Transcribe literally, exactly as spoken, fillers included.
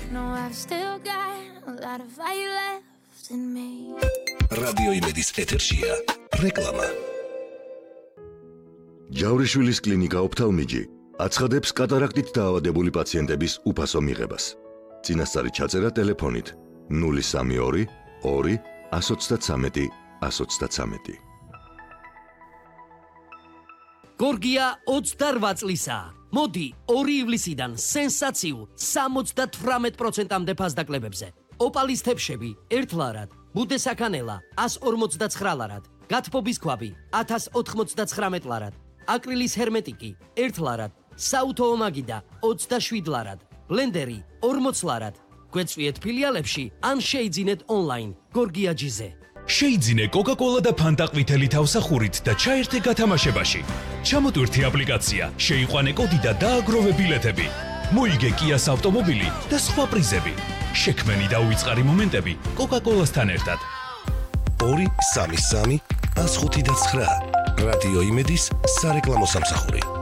know I've still got a lot of fire left in me. Radio Imedis ეთერშია რეკლამა. ჯავრიშვილის კლინიკა ოფთალმიჯი აცხადებს კატარაქტით დაავადებული პაციენტების უფასო მიღებას. წინასწარი ჩაწერა ტელეფონით ნული სამი ორი ორი ათს ოცდათრამეტი ათს ოცდათრამეტი. გორგია ოცდარვა წლისაა. მოდი ორი ივლისიდან სენსაციულ სამოცდათვრამეტ პროცენტამდე ფასდაკლებებზე. ოპალის თებშები ერთ ლარად, ბუდეს აქანელა ას ორმოცდაცხრა ლარად, გათბობის ქვაბი ათას ოთხმოცდაცხრამეტ ლარად, აკრილის ჰერმეტიკი ერთ ლარად, საუთო ომაგიდა ოცდაშვიდ ლარად, ბლენდერი ორმოც ლარად. გვეწვიეთ ფილიალებში ან შეიძინეთ ონლაინ გორგია ჯიზე. შეიძინე კოკა-კოლა და ფანტა ყვითელი თავსახურით და ჩაერთე გათამაშებაში. ჩამოტვირთი აპლიკაცია, შეიყვანე კოდი და დააგროვე ბილეთები. მოიგე კიას ავტომობილი და სხვა პრიზები. შექმენი და უიწყარი მომენტები კოკა-კოლასთან ერთად. ორი სამი სამი ას ხუთი და ცხრა რადიო იმედის სარეკლამო სამსახური.